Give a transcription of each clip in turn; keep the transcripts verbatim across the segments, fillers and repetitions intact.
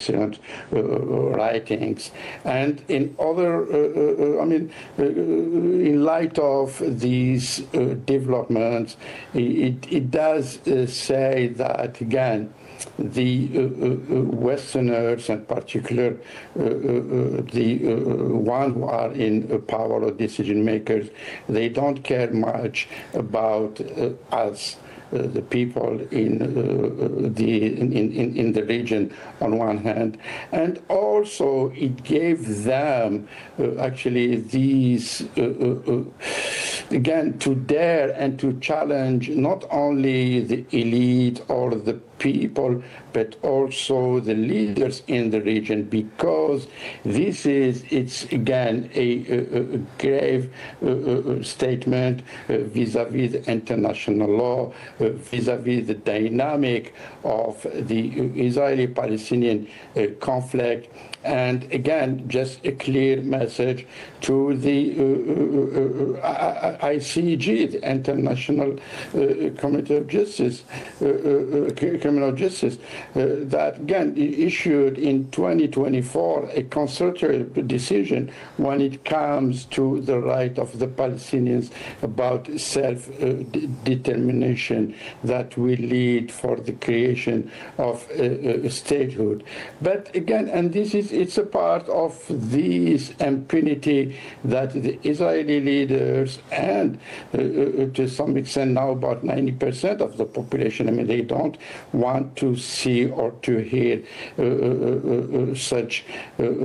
excellent uh, writings. And in other, uh, uh, I mean, uh, in light of these uh, developments, it, it does uh, say that, again, the uh, uh, Westerners, in particular, uh, uh, the uh, ones who are in uh, power or decision makers, they don't care much about uh, us. Uh, the people in uh, the in, in, in the region on one hand, and also it gave them uh, actually these uh, uh, uh, again to dare and to challenge not only the elite or the people, but also the leaders in the region, because this is, it's again a, a, a grave uh, uh, statement uh, vis-a-vis the international law, uh, vis-a-vis the dynamic of the Israeli-Palestinian uh, conflict, and again, just a clear message to the uh, uh, uh, I C G, the International uh, Committee of Justice, uh, uh, Criminal Justice, uh, that again issued in twenty twenty-four a consultative decision when it comes to the right of the Palestinians about self-determination uh, that will lead for the creation of a, a statehood. But again, and this is it's a part of this impunity that the Israeli leaders and uh, uh, to some extent now about ninety percent of the population, I mean, they don't want to see or to hear uh, uh, uh, such uh, uh,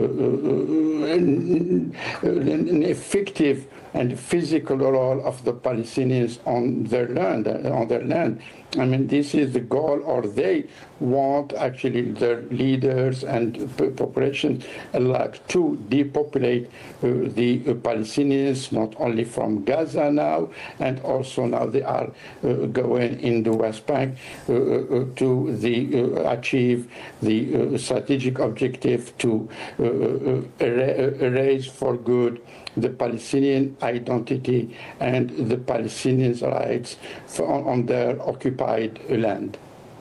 an, an effective and physical role of the Palestinians on their land, on their land. I mean, this is the goal, or they want actually their leaders and populations alike to depopulate uh, the uh, Palestinians, not only from Gaza now, and also now they are uh, going in the West Bank uh, uh, to the, uh, achieve the uh, strategic objective to uh, uh, erase for good the Palestinian identity and the Palestinians' rights for, on their occupied land.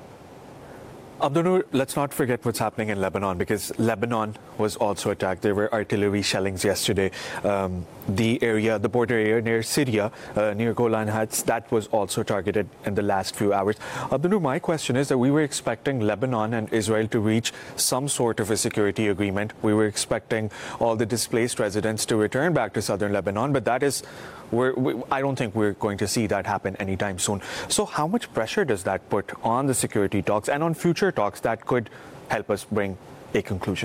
Abdunnoor, let's not forget what's happening in Lebanon, because Lebanon was also attacked. There were artillery shellings yesterday. Um, the area, the border area near Syria, uh, near Golan Heights, that was also targeted in the last few hours. Abdunnoor, my question is that we were expecting Lebanon and Israel to reach some sort of a security agreement. We were expecting all the displaced residents to return back to southern Lebanon, but that is, we're, we, I don't think we're going to see that happen anytime soon. So how much pressure does that put on the security talks and on future talks that could help us bring a conclusion?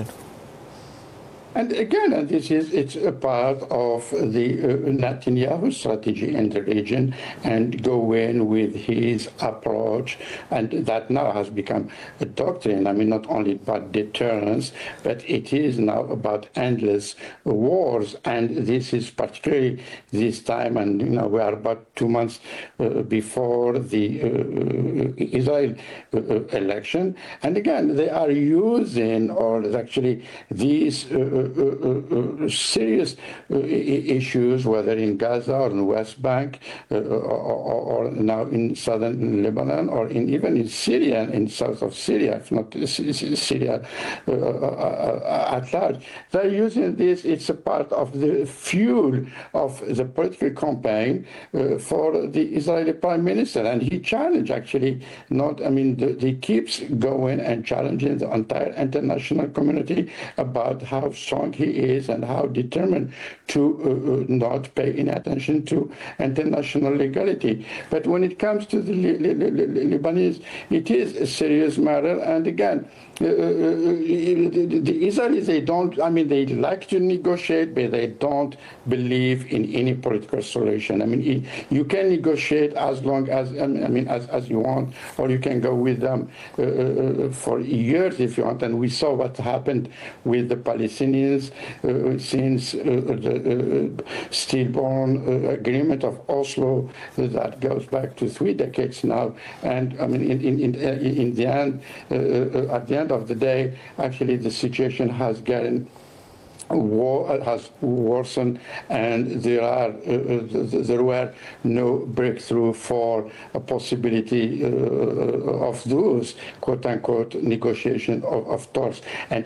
And again, and this is it's a part of the uh, Netanyahu strategy in the region, and go in with his approach, and that now has become a doctrine. I mean, not only about deterrence, but it is now about endless wars. And this is particularly this time, and you know, we are about two months uh, before the uh, Israel uh, election, and again, they are using, or actually these. Uh, Uh, uh, uh, serious uh, issues, whether in Gaza or in the West Bank, uh, or, or now in southern Lebanon, or in even in Syria, in south of Syria, if not Syria uh, uh, at large. They're using this, it's a part of the fuel of the political campaign uh, for the Israeli Prime Minister. And he challenged, actually, not, I mean, the, he keeps going and challenging the entire international community about how strong he is and how determined to uh, not pay any attention to international legality. But when it comes to the Lebanese, it is a serious matter. And again, Uh, the, the Israelis, they don't, I mean, they like to negotiate, but they don't believe in any political solution. I mean, you can negotiate as long as, I mean, as, as you want, or you can go with them uh, for years if you want. And we saw what happened with the Palestinians uh, since uh, the uh, stillborn uh, agreement of Oslo that goes back to three decades now. And I mean, in, in, in, in the end, uh, at the end of the day, actually the situation has gotten war has worsened, and there are uh, there were no breakthrough for a possibility uh, of those quote unquote negotiation of, of talks. And